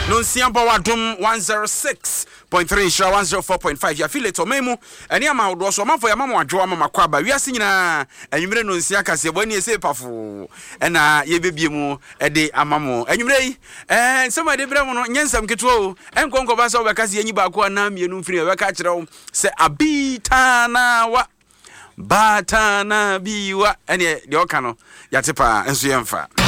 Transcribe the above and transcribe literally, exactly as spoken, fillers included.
no nsia bɔ wadom one oh six point three shira one oh four point five ya affiliate omemu eni ama wodo so mafo ya mama adwo ama makwa ba wiase nyina anwumre no nsia kase bo eni ese pafo ena ye bebie mu e de amamo anwumre yi eh nsema de brɛ mu no nyensam keto o enkonko ba so be kase enyi ba ko na mienu mfiri we ka kire wo se abitana wa batana biwa ene de oka no yatepa enso yemfa